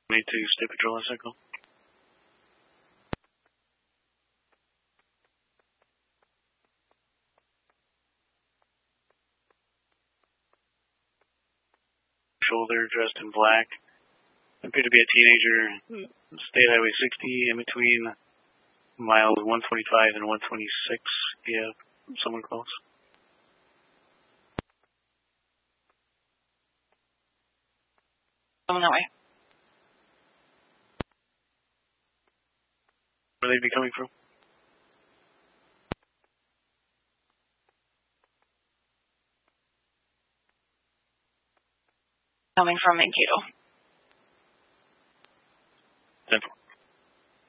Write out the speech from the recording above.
Made to State Patrol and Circle. Shoulder dressed in black. Appeared to be a teenager. State Highway 60 in between miles 125 and 126. Yeah, someone close. Coming that way. Where they be coming from? Coming from Mankato.